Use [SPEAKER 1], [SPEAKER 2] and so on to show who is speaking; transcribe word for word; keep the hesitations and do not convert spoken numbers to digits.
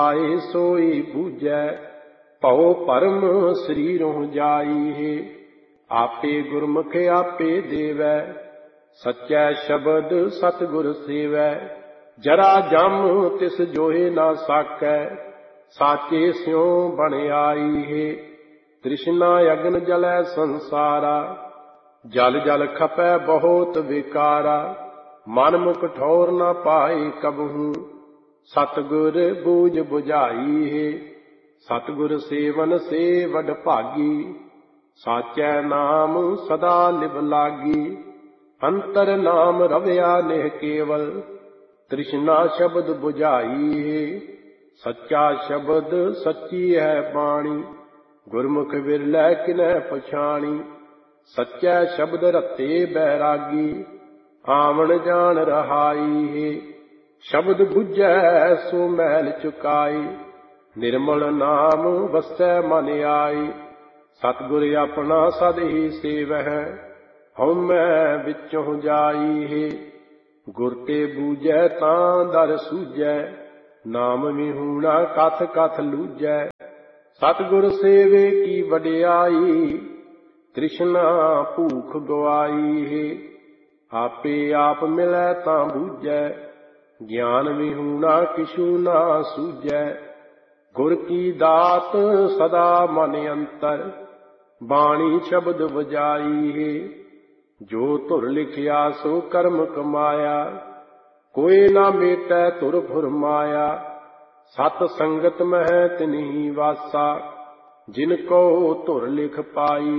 [SPEAKER 1] आए सोई बूझै भौ परम शरीरों जाई है। आपे गुरमुख आपे देवै सच्चै शब्द सतगुर सेवै। जरा जम तिस जोहे ना साकै साचे स्यों बन आई है। तृष्णा अग्न जलै संसारा जल जल खपै बहुत विकारा। मन मुख ठौर न पाए कबहू सतगुर बूझ बुझाई है। सतगुर सेवन से वड भागी साचै नाम सदा लिव लागी। अंतर नाम रवया नेह केवल तृष्णा शब्द बुझाई है। सच्चा शब्द सच्ची है बाणी गुरमुख विरलै किनै पछाणी। सच्चै शब्द रते बैरागी आवन जान रहाई है। शब्द बुझै सो मैल चुकाई निर्मल नाम वसै मन आई। सतगुर अपना सद ही सेवै हउमੈ विचों जाई है। गुर ते बूझै तां दर सूझै नाम विहूणा कथ कथ लूझै। सतगुर सेवे की वडियाई तृष्णा भूख गवाई है। आपे आप मिलै तां बूझै ज्ञान विहूणा किछू ना सूझै। गुर की दात सदा मन अंतर बाणी शब्द बजाई है। जो धुर लिखिया सो कर्म कमाया कोई ना मेटै धुर फुरमाया। सत संगत मह तिन्ही वासा जिनको धुर लिख पाई